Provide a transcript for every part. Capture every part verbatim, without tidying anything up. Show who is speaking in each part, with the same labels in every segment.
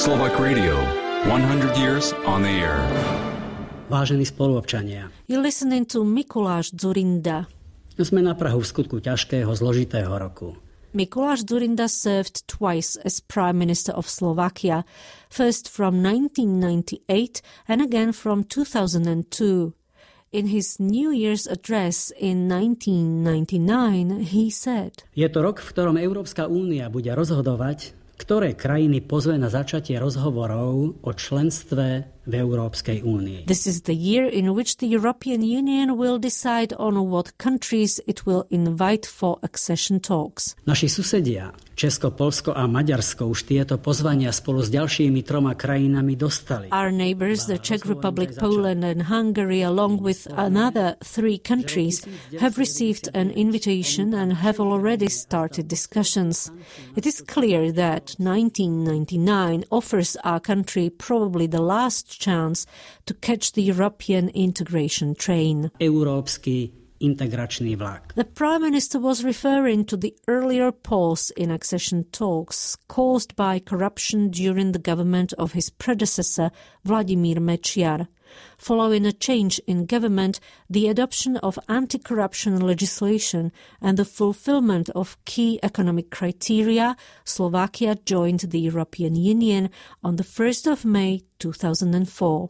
Speaker 1: Slovak Radio, one hundred years on the air.
Speaker 2: Vážení spoluobčania,
Speaker 3: You're listening to Mikuláš Dzurinda.
Speaker 2: sme na prahu v skutku ťažkého, zložitého roku.
Speaker 3: Mikuláš Dzurinda served twice as Prime Minister of Slovakia, first from nineteen ninety-eight and again from two thousand two. In his New Year's address in nineteen ninety-nine, he said,
Speaker 2: Je to rok, v ktorom Európska únia bude rozhodovať, ktoré krajiny pozve na začatie rozhovorov o členstve v Európskej únii.
Speaker 3: This is the year in which the European Union will decide on what countries it will invite for accession talks.
Speaker 2: Naši susedia, Česko, Poľsko a Maďarsko, už tieto pozvania spolu s ďalšími troma krajinami dostali.
Speaker 3: Our neighbors, the Czech Republic, Poland and Hungary, along with another three countries, have received an invitation and have already started discussions. It is clear that nineteen ninety-nine offers our country probably the last chance to catch the European integration train.
Speaker 2: Európsky integračný vlak.
Speaker 3: The Prime Minister was referring to the earlier pause in accession talks caused by corruption during the government of his predecessor, Vladimír Mečiar. Following a change in government, the adoption of anti-corruption legislation and the fulfillment of key economic criteria, Slovakia joined the European Union on the first of May two thousand four.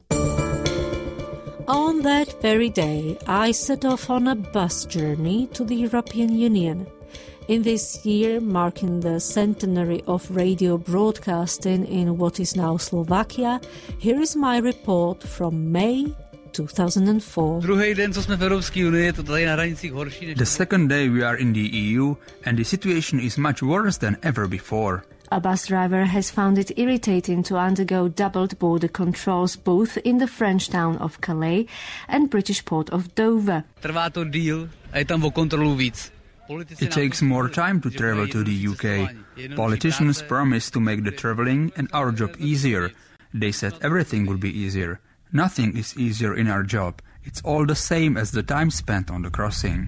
Speaker 3: On that very day, I set off on a bus journey to the European Union. In this year, marking the centenary of radio broadcasting in what is now Slovakia, here is my report from May two thousand four.
Speaker 4: The second day we are in the E U and the situation is much worse than ever before.
Speaker 5: A bus driver has found it irritating to undergo doubled border controls both in the French town of Calais and British port of Dover.
Speaker 4: It takes more time to travel to the U K. Politicians promised to make the traveling and our job easier. They said everything will be easier. Nothing is easier in our job. It's all the same as the time spent on the crossing.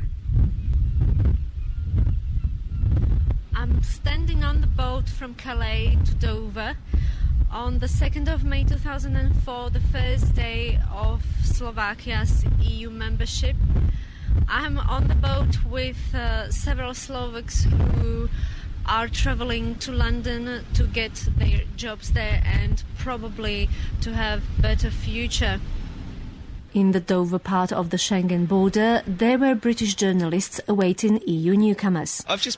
Speaker 5: I'm standing on the boat from Calais to Dover on the second of May two thousand four, the first day of Slovakia's E U membership. I'm on the boat with uh, several Slovaks who are traveling to London to get their jobs there and probably to have better future. In the Dover part of the Schengen border, there were British journalists awaiting E U newcomers.
Speaker 6: I've just